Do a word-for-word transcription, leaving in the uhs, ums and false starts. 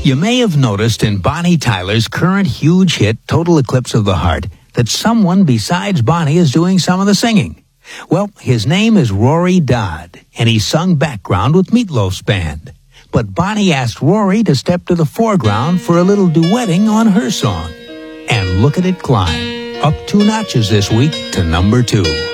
You may have noticed in Bonnie Tyler's current huge hit, Total Eclipse of the Heart, that someone besides Bonnie is doing some of the singing. Well, his name is Rory Dodd, and he sung background with Meatloaf's band. But Bonnie asked Rory to step to the foreground for a little duetting on her song. And look at it climb, up two notches this week to number two.